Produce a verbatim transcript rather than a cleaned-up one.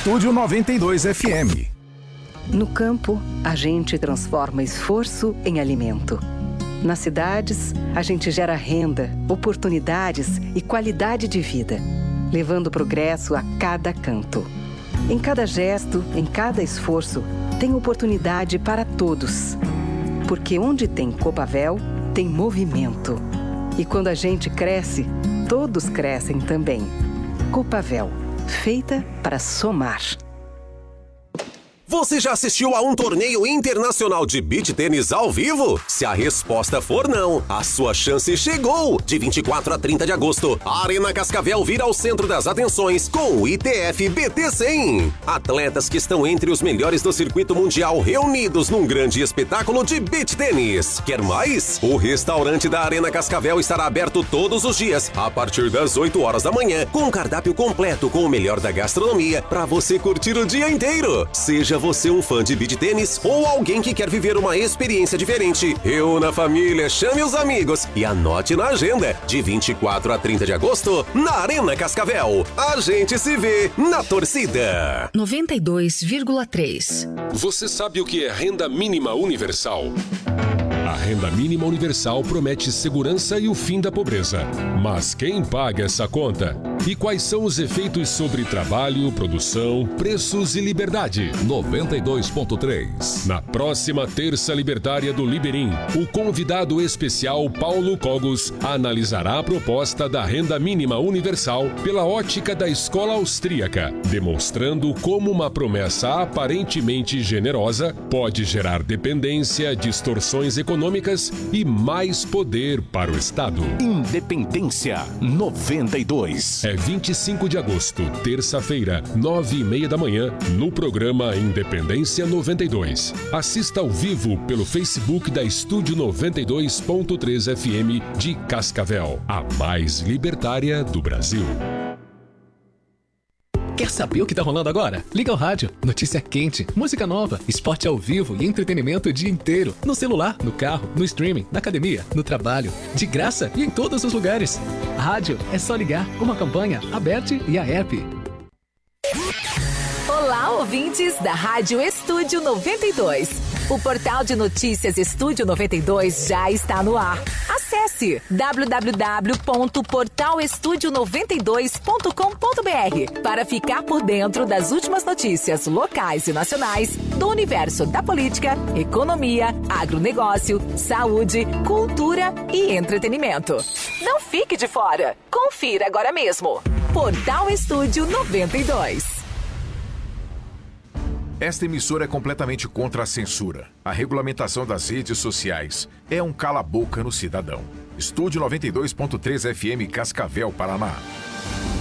Estúdio noventa e dois F M. No campo, a gente transforma esforço em alimento. Nas cidades, a gente gera renda, oportunidades e qualidade de vida, levando progresso a cada canto. Em cada gesto, em cada esforço, tem oportunidade para todos. Porque onde tem Copavel, tem movimento. E quando a gente cresce, todos crescem também. Copavel, feita para somar. Você já assistiu a um torneio internacional de beach tênis ao vivo? Se a resposta for não, a sua chance chegou! De vinte e quatro a trinta de agosto, a Arena Cascavel vira ao centro das atenções com o I T F B T cem. Atletas que estão entre os melhores do circuito mundial reunidos num grande espetáculo de beach tênis. Quer mais? O restaurante da Arena Cascavel estará aberto todos os dias, a partir das oito horas da manhã, com um cardápio completo com o melhor da gastronomia para você curtir o dia inteiro. Seja você um fã de beach tênis ou alguém que quer viver uma experiência diferente, reúna a família, chame os amigos e anote na agenda. De vinte e quatro a trinta de agosto, na Arena Cascavel. A gente se vê na torcida. noventa e dois vírgula três. Você sabe o que é renda mínima universal? A renda mínima universal promete segurança e o fim da pobreza. Mas quem paga essa conta? E quais são os efeitos sobre trabalho, produção, preços e liberdade? noventa e dois ponto três. Na próxima Terça Libertária do Liberim, o convidado especial Paulo Cogos analisará a proposta da renda mínima universal pela ótica da escola austríaca, demonstrando como uma promessa aparentemente generosa pode gerar dependência, distorções econômicas e mais poder para o Estado. Independência noventa e dois. É vinte e cinco de agosto, terça-feira, nove e meia da manhã, no programa Independência noventa e dois. Assista ao vivo pelo Facebook da Estúdio noventa e dois ponto três F M de Cascavel, a mais libertária do Brasil. Quer saber o que tá rolando agora? Liga o rádio, notícia quente, música nova, esporte ao vivo e entretenimento o dia inteiro. No celular, no carro, no streaming, na academia, no trabalho, de graça e em todos os lugares. A rádio é só ligar, uma campanha, aberta e a app. Olá, ouvintes da Rádio Estúdio noventa e dois. O portal de notícias Estúdio noventa e dois já está no ar. Acesse w w w ponto portal estúdio noventa e dois ponto com ponto b r para ficar por dentro das últimas notícias locais e nacionais do universo da política, economia, agronegócio, saúde, cultura e entretenimento. Não fique de fora. Confira agora mesmo. Portal Estúdio noventa e dois. Esta emissora é completamente contra a censura. A regulamentação das redes sociais é um cala-boca no cidadão. Estúdio noventa e dois ponto três F M Cascavel, Paraná.